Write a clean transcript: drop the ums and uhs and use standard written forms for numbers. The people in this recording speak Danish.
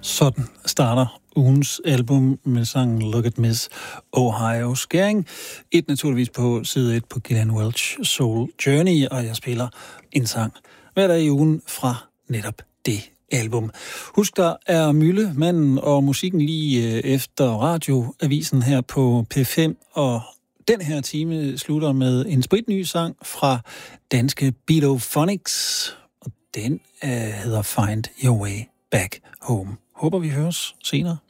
Sådan starter ugens album med sangen Look at Miss Ohio. Skæring. Et naturligvis på side 1 på Gillian Welch Soul Journey, og jeg spiller en sang hver dag i ugen fra netop det album. Husk, der er Mølle, manden og musikken lige efter radioavisen her på P5, og den her time slutter med en spritny sang fra danske Beatophonics, og den hedder Find Your Way Back Home. Håber vi høres senere.